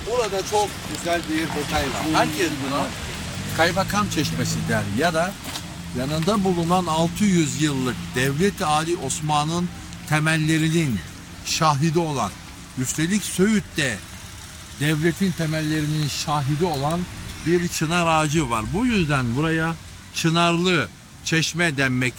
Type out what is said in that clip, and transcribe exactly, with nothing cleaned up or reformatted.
Burada çok güzel bir detay var. Herkes buna Kaymakam Çeşmesi der ya da yanında bulunan altı yüz yıllık Devlet-i Ali Osman'ın temellerinin şahidi olan, üstelik Söğüt'te devletin temellerinin şahidi olan bir çınar ağacı var. Bu yüzden buraya Çınarlı Çeşme denmek